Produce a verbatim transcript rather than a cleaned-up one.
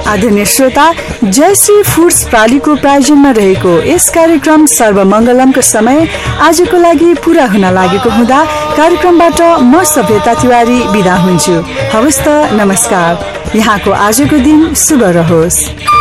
आदरणीय श्रोता, जयश्री फुड्स प्रालीको प्रायोजनमा रहेको यस कार्यक्रम सर्वमङ्गलमको समय आजको लागि पूरा हुन लागेको हुँदा कार्यक्रमबाट म सभ्यता तिवारी बिदा हुन्छु। हवस् त, नमस्कार। यहाँको आजको दिन शुभ रहोस्।